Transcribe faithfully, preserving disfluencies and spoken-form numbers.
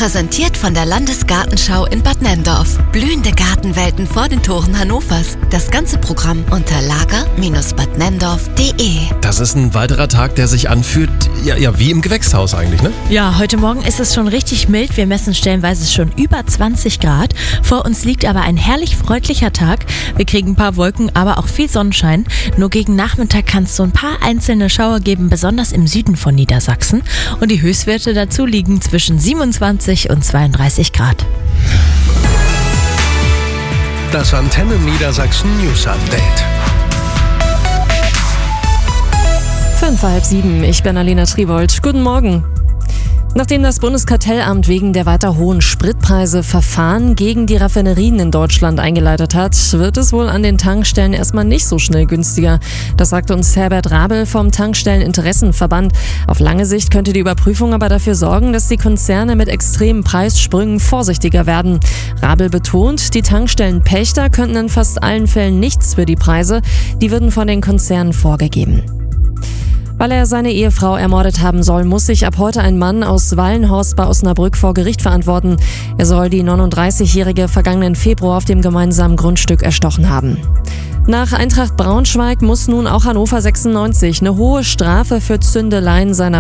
Präsentiert von der Landesgartenschau in Bad Nenndorf. Blühende Gartenwelten vor den Toren Hannovers. Das ganze Programm unter lager Bindestrich bad nenndorf punkt de. Das ist ein weiterer Tag, der sich anfühlt, ja, ja, wie im Gewächshaus eigentlich, ne? Ja, heute Morgen ist es schon richtig mild. Wir messen stellenweise schon über zwanzig Grad. Vor uns liegt aber ein herrlich freundlicher Tag. Wir kriegen ein paar Wolken, aber auch viel Sonnenschein. Nur gegen Nachmittag kann es so ein paar einzelne Schauer geben, besonders im Süden von Niedersachsen. Und die Höchstwerte dazu liegen zwischen siebenundzwanzig und zweiunddreißig Grad. Das Antenne Niedersachsen News Update. Fünf vor halb sieben, ich bin Alena Triebold. Guten Morgen. Nachdem das Bundeskartellamt wegen der weiter hohen Spritpreise Verfahren gegen die Raffinerien in Deutschland eingeleitet hat, wird es wohl an den Tankstellen erstmal nicht so schnell günstiger. Das sagt uns Herbert Rabel vom Tankstelleninteressenverband. Auf lange Sicht könnte die Überprüfung aber dafür sorgen, dass die Konzerne mit extremen Preissprüngen vorsichtiger werden. Rabel betont, die Tankstellenpächter könnten in fast allen Fällen nichts für die Preise. Die würden von den Konzernen vorgegeben. Weil er seine Ehefrau ermordet haben soll, muss sich ab heute ein Mann aus Wallenhorst bei Osnabrück vor Gericht verantworten. Er soll die neununddreißigjährige vergangenen Februar auf dem gemeinsamen Grundstück erstochen haben. Nach Eintracht Braunschweig muss nun auch Hannover sechsundneunzig eine hohe Strafe für Zündeleien seiner